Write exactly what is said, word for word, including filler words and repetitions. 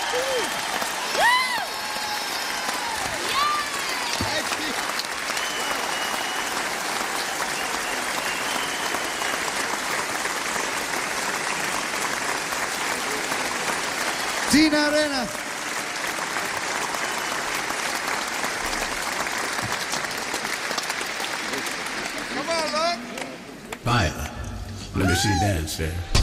Tina Arena. Come on, look. Fire. Let me see you dance there.